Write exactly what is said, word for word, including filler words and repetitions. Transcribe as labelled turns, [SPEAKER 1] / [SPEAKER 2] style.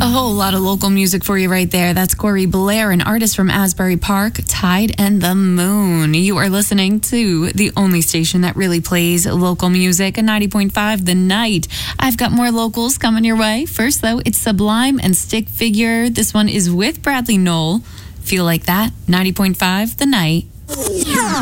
[SPEAKER 1] whole lot of local music for you right there. That's Corey Blair, an artist from Asbury Park, Tide and the Moon. You are listening to the only station that really plays local music, ninety point five The Night. I've got more locals coming your way. First, though, it's Sublime and Stick Figure. This one is with Bradley Knoll. Feel Like That, ninety point five The Night.